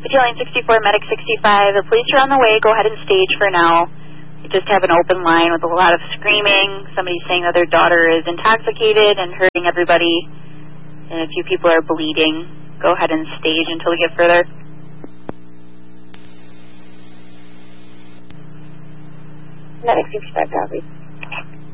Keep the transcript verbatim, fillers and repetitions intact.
Battalion sixty-four, Medic sixty-five, the police are on the way. Go ahead and stage for now. We just have an open line with a lot of screaming. Somebody's saying that their daughter is intoxicated and hurting everybody, and a few people are bleeding. Go ahead and stage until we get further. Medic sixty-five, copy.